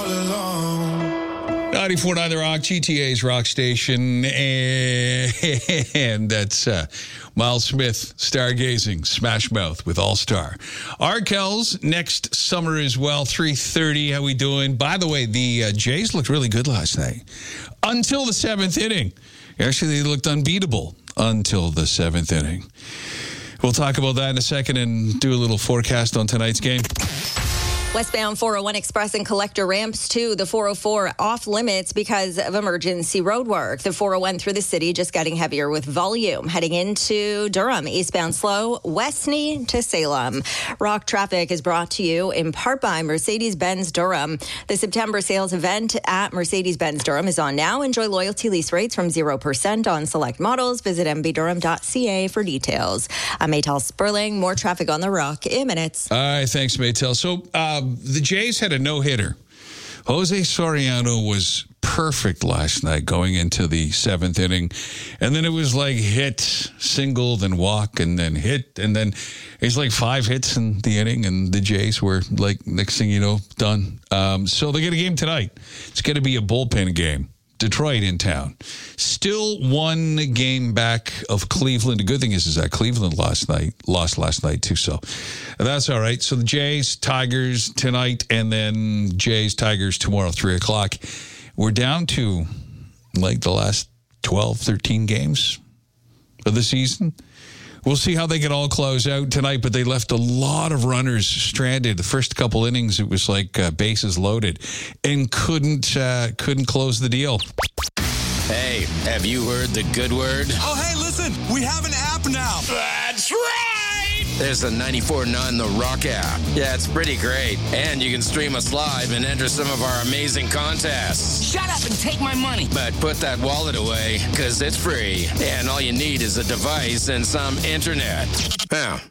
94.9 The Rock, GTA's rock station, and that's Miles Smith, Stargazing, Smash Mouth with All Star. Arkells next summer as well, 3:30. How we doing? By the way, the Jays looked really good last night until the seventh inning. Actually, they looked unbeatable until the seventh inning. We'll talk about that in a second and do a little forecast on tonight's game. Westbound 401 Express and collector ramps to the 404 off limits because of emergency road work. The 401 through the city just getting heavier with volume. Heading into Durham, eastbound slow, Westney to Salem. Rock traffic is brought to you in part by Mercedes-Benz Durham. The September sales event at Mercedes-Benz Durham is on now. Enjoy loyalty lease rates from 0% on select models. Visit mbdurham.ca for details. I'm Maytel Sperling. More traffic on the Rock in minutes. All right, thanks, Maytel. So, the Jays had a no-hitter. Jose Soriano was perfect last night going into the seventh inning. And then it was like hit, single, then walk, and then hit. And then it's like 5 hits in the inning, and the Jays were like, next thing you know, done. So they get a game tonight. It's going to be a bullpen game. Detroit in town. Still 1 game back of Cleveland. The good thing is that Cleveland lost last night too, so that's all right. So the Jays, Tigers tonight, and then Jays, Tigers tomorrow, 3 o'clock. We're down to like the last 12, 13 games of the season. We'll see how they can all close out tonight, but they left a lot of runners stranded. The first couple innings, it was like bases loaded, and couldn't close the deal. Hey, have you heard the good word? Oh, hey, listen, we have an app now. That's right! There's a 94.9 The Rock app. Yeah, it's pretty great. And you can stream us live and enter some of our amazing contests. Shut up and take my money. But put that wallet away, because it's free. And all you need is a device and some internet. Now,